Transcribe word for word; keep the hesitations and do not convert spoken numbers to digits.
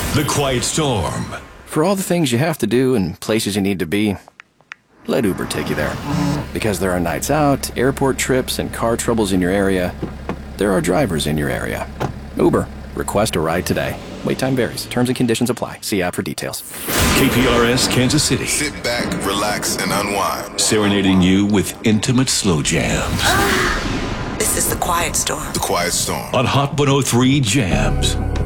The Quiet Storm. For all the things you have to do and places you need to be, let Uber take you there. Because there are nights out, airport trips, and car troubles in your area, there are drivers in your area. Uber. Request a ride today. Wait time varies. Terms and conditions apply. See app for details. K P R S Kansas City. Sit back, relax, and unwind. Serenading you with intimate slow jams. This is The Quiet Storm. The Quiet Storm. On Hot one oh three Jams.